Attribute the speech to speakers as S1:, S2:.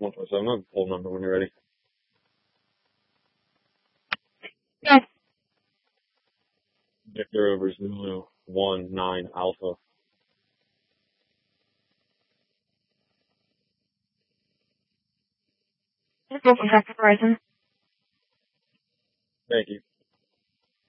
S1: 127. I'll pull number when you're ready.
S2: Yes.
S1: Victor over Zulu 19 Alpha.
S2: Let's go for Horizon.
S1: Thank you.